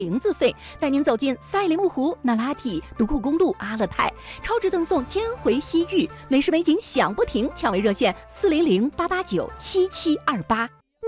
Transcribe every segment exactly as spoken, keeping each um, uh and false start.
零自费带您走进赛里木湖、那拉提、独库公路、阿勒泰，超值赠送千回西域，美食美景享不停，抢位热线四零零八八九七七二八。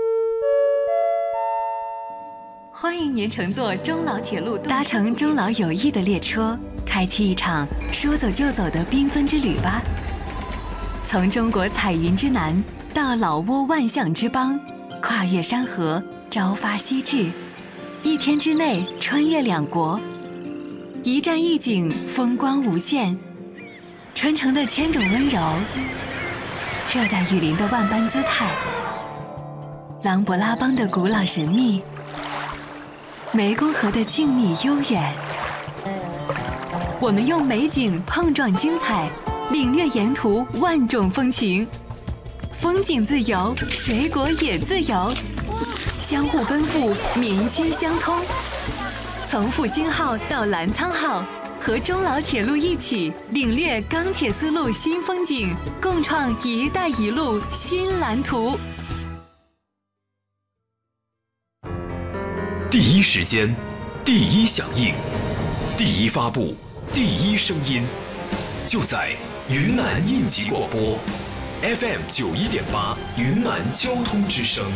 欢迎您乘坐中老铁路，搭乘中老友谊的列车，开启一场说走就走的缤纷之旅吧。从中国彩云之南到老挝万象之邦，跨越山河，朝发夕至。一天之内穿越两国，一站一景，风光无限。春城的千种温柔，热带雨林的万般姿态，琅勃拉邦的古老神秘，湄公河的静谧悠远。我们用美景碰撞精彩，领略沿途万种风情。风景自由，水果也自由。相互奔赴，民心相通。从复兴号到澜沧号，和中老铁路一起领略钢铁丝路新风景，共创“一带一路”新蓝图。 第一时间，第一响应，第一发布，第一声音，就在云南应急广播 F M 九一点八，云南交通之声。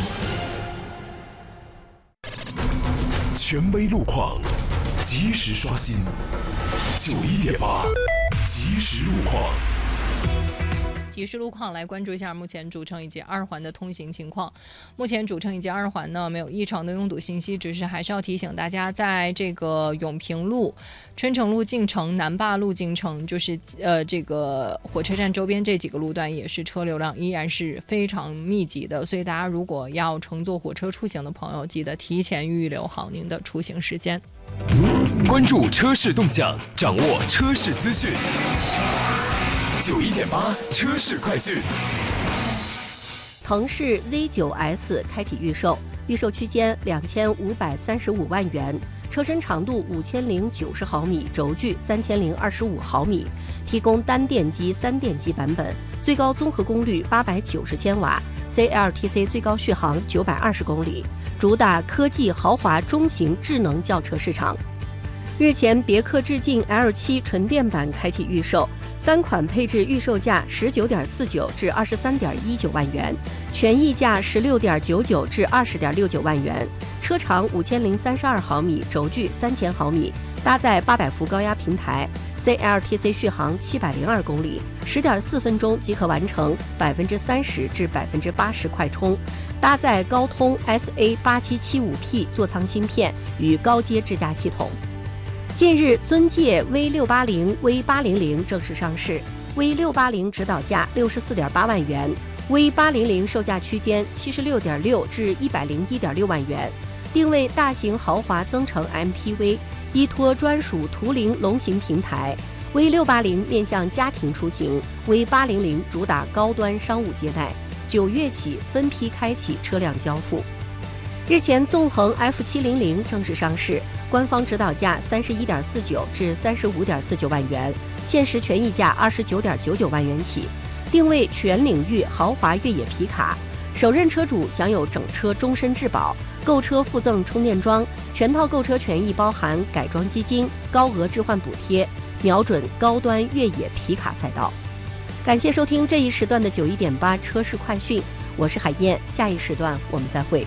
权威路况，及时刷新。九一点八，即时路况。 即时路况来关注一下目前主城以及二环的通行情况。目前主城以及二环呢没有异常的拥堵信息，只是还是要提醒大家，在这个永平路、春城路进城、南坝路进城，就是呃这个火车站周边这几个路段也是车流量依然是非常密集的，所以大家如果要乘坐火车出行的朋友，记得提前预留好您的出行时间。 关注车市动向，掌握车市资讯。九一点八车市快讯。 腾势 Z 九 S 开启预售，预售区间两千五百三十五万元，车身长度五千零九十毫米，轴距三千零二十五毫米，提供单电机、三电机版本，最高综合功率八百九十千瓦 ，C L T C 最高续航九百二十公里，主打科技豪华中型智能轿车市场。日前，别克致敬 L 七 纯电版开启预售，三款配置预售价十九点四九至二十三点一九万元，全溢价十六点九九至二十点六九万元，车长五千零三十二毫米，轴距三千毫米，搭载八百伏高压平台 ，C L T C 续航七百零二公里，十点四分钟即可完成百分之三十至百分之八十快充，搭载高通 S A 八七七五 P 座舱芯片与高阶智驾系统。近日，尊界 V 六八零、V 八零零正式上市 ，V 六八零指导价六十四点八万元 ，V 八零零售价区间七十六点六至一百零一点六万元，定位大型豪华增程 M P V， 依托专属图灵龙行平台。V 六八零面向家庭出行 ，V 八零零主打高端商务接待。九月起分批开启车辆交付。日前，纵横 F 七零零正式上市，官方指导价三十一点四九至三十五点四九万元，限时权益价二十九点九九万元起，定位全领域豪华越野皮卡。首任车主享有整车终身质保，购车附赠充电桩，全套购车权益包含改装基金、高额置换补贴，瞄准高端越野皮卡赛道。感谢收听这一时段的九一点八车市快讯，我是海燕，下一时段我们再会。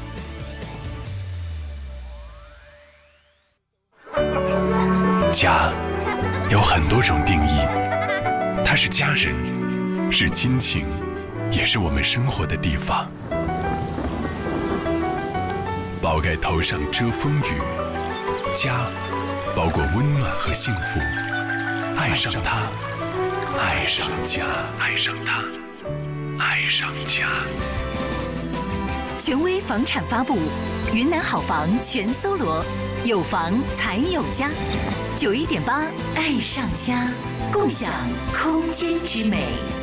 家有很多种定义，它是家人，是亲情，也是我们生活的地方。宝盖头上遮风雨，家包裹温暖和幸福。爱上它，爱上家，爱上它，爱上家。 权威房产发布，云南好房全搜罗，有房才有家。九一点八，爱上家，共享空间之美。